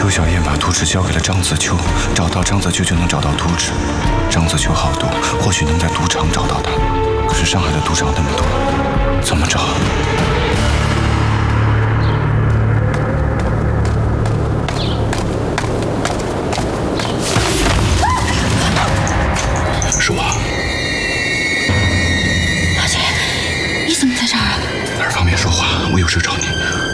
周小燕把图纸交给了张子秋，找到张子秋就能找到图纸。张子秋好赌，或许能在赌场找到他。可是上海的赌场那么多，怎么找？是我。 阿杰，你怎么在这儿啊？ 哪儿方便说话？我有事找你。